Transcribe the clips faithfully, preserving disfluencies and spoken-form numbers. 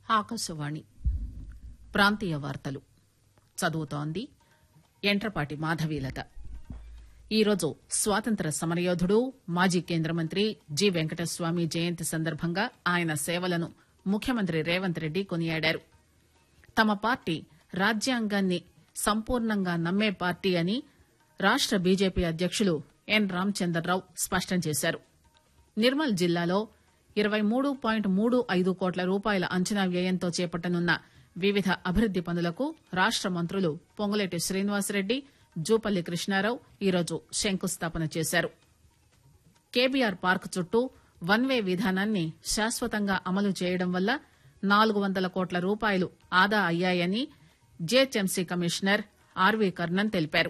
ఆకాశవాణి ప్రాంతీయ వార్తలు చదువుతోంది ఎంట్రపాటి మాధవీలత. ఈరోజు స్వాతంత్ర్య సమరయోధుడు మాజీ కేంద్ర మంత్రి జి వెంకటస్వామి జయంతి సందర్భంగా ఆయన సేవలను ముఖ్యమంత్రి రేవంత్ రెడ్డి కొనియాడారు. తమ పార్టీ రాజ్యాంగాన్ని సంపూర్ణంగా నమ్మే పార్టీ అని రాష్ట బీజేపీ అధ్యకులు ఎన్ రామచంద్రరావు స్పష్టం చేశారు. నిర్మల్ జిల్లాలో ఇరవై మూడు పాయింట్ మూడు ఐదు కోట్ల రూపాయల అంచనా వ్యయంతో చేపట్టనున్న వివిధ అభివృద్ది పనులకు రాష్ట మంత్రులు పొంగులేటి శ్రీనివాసరెడ్డి, జూపల్లి కృష్ణారావు ఈరోజు శంకుస్థాపన చేశారు. కేబీఆర్ పార్క్ చుట్టూ వన్ వే విధానాన్ని శాశ్వతంగా అమలు చేయడం వల్ల నాలుగు వందల కోట్ల రూపాయలు ఆదా అయ్యాయని జీహెచ్ఎంసీ కమిషనర్ ఆర్వీ కర్ణన్ తెలిపారు.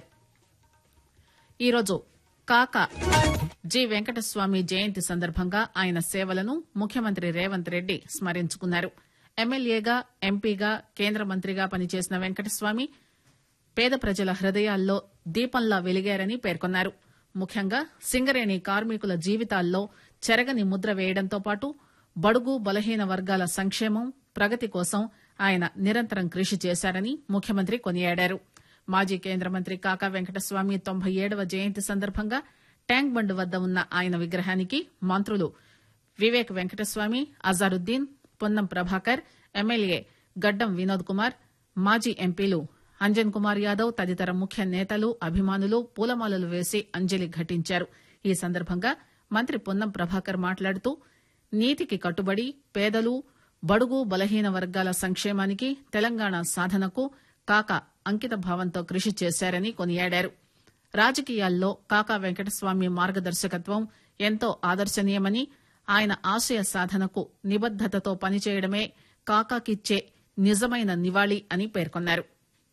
ఈరోజు కాకా జి వెంకటస్వామి జయంతి సందర్భంగా ఆయన సేవలను ముఖ్యమంత్రి రేవంత్ రెడ్డి స్మరించుకున్నారు. ఎమ్మెల్యేగా, ఎంపీగా, కేంద్ర మంత్రిగా పనిచేసిన వెంకటస్వామి పేద ప్రజల హృదయాల్లో దీపంలా వెలిగారని పేర్కొన్నారు. ముఖ్యంగా సింగరేణి కార్మికుల జీవితాల్లో చెరగని ముద్ర వేయడంతో పాటు బడుగు బలహీన వర్గాల సంక్షేమం, ప్రగతి కోసం ఆయన నిరంతరం కృషి చేశారని ముఖ్యమంత్రి కొనియాడారు. మాజీ కేంద్ర మంత్రి కాకా వెంకటస్వామి తొంభై ఏడవ జయంతి సందర్భంగా ట్యాంక్ బండ్ వద్ద ఉన్న ఆయన విగ్రహానికి మంత్రులు వివేక్ వెంకటస్వామి, అజారుద్దీన్, పొన్నం ప్రభాకర్, ఎమ్మెల్యే గడ్డం వినోద్ కుమార్, మాజీ ఎంపీలు అంజన్ కుమార్ యాదవ్ తదితర ముఖ్య నేతలు, అభిమానులు పూలమాలలు వేసి అంజలి ఘటించారు. ఈ సందర్భంగా మంత్రి పొన్నం ప్రభాకర్ మాట్లాడుతూ నీతికి కట్టుబడి పేదలు, బడుగు బలహీన వర్గాల సంక్షేమానికి, తెలంగాణ సాధనకు కాకా అంకిత భావంతో కృషి చేశారని కొనియాడారు. రాజకీయాల్లో కాకా వెంకటస్వామి మార్గదర్శకత్వం ఎంతో ఆదర్శనీయమని, ఆయన ఆశయ సాధనకు నిబద్దతతో పనిచేయడమే కాకాకిచ్చే నిజమైన నివాళి అని పేర్కొన్నారు.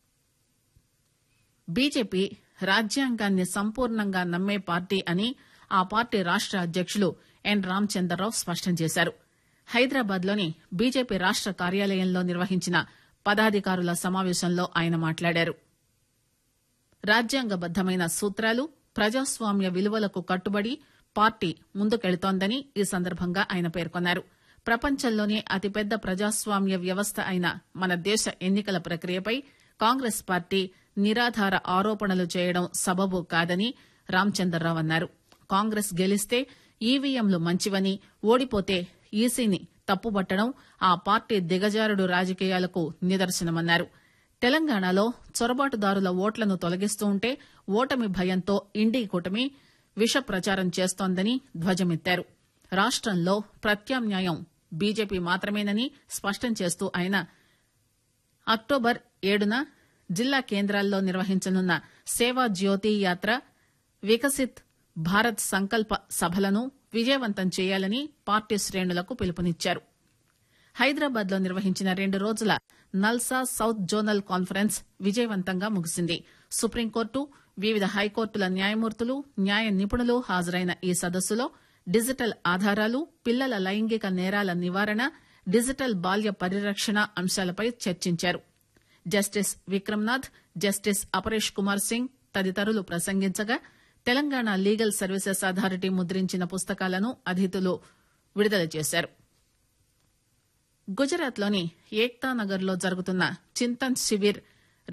బీజేపీ రాజ్యాంగాన్ని సంపూర్ణంగా నమ్మే పార్టీ అని ఆ పార్టీ రాష్ట అధ్యకులు ఎన్ రామచంద్రరావు స్పష్టం చేశారు. హైదరాబాద్ లోని బీజేపీ రాష్ట కార్యాలయంలో నిర్వహించిన పదాధికారుల సమావేశంలో ఆయన మాట్లాడారు. రాజ్యాంగబద్దమైన సూత్రాలు, ప్రజాస్వామ్య విలువలకు కట్టుబడి పార్టీ ముందుకెళుతోందని ఈ సందర్భంగా ఆయన పేర్కొన్నారు. ప్రపంచంలోనే అతిపెద్ద ప్రజాస్వామ్య వ్యవస్థ అయిన మన దేశ ఎన్నికల ప్రక్రియపై కాంగ్రెస్ పార్టీ నిరాధార ఆరోపణలు చేయడం సబబు కాదని రామచంద్రరావు అన్నారు. కాంగ్రెస్ గెలిస్తే ఈవీఎంలు మంచివని, ఓడిపోతే ఈసీని తప్పుబట్టడం ఆ పార్టీ దిగజారుడు రాజకీయాలకు నిదర్శనమన్నారు. తెలంగాణలో చొరబాటుదారుల ఓట్లను తొలగిస్తూ ఉంటే ఓటమి భయంతో ఇండీ కూటమి విష ప్రచారం చేస్తోందని ధ్వజమెత్తారు. రాష్టంలో ప్రత్యామ్నాయం బీజేపీ మాత్రమేనని స్పష్టం చేస్తూ ఆయన అక్టోబర్ ఏడున జిల్లా కేంద్రాల్లో నిర్వహించనున్న సేవా జ్యోతి యాత్ర, వికసిత్ భారత్ సంకల్ప సభలను విజయవంతం చేయాలని పార్టీ శ్రేణులకు పిలుపునిచ్చారు. హైదరాబాద్ లో నిర్వహించిన రెండు రోజుల నల్సా సౌత్ జోనల్ కాన్ఫరెన్స్ విజయవంతంగా ముగిసింది. సుప్రీంకోర్టు, వివిధ హైకోర్టుల న్యాయమూర్తులు, న్యాయ నిపుణులు హాజరైన ఈ సదస్సులో డిజిటల్ ఆధారాలు, పిల్లల లైంగిక నేరాల నివారణ, డిజిటల్ బాల్య పరిరక్షణ అంశాలపై చర్చించారు. జస్టిస్ విక్రమ్నాథ్, జస్టిస్ అపరేష్ కుమార్ సింగ్ తదితరులు ప్రసంగించగా తెలంగాణ లీగల్ సర్వీసెస్ అథారిటీ ముద్రించిన పుస్తకాలను అతిథులు విడుదల చేశారు. గుజరాత్ లోని ఏక్తా నగర్ లో జరుగుతున్న చింతన్ శిబిర్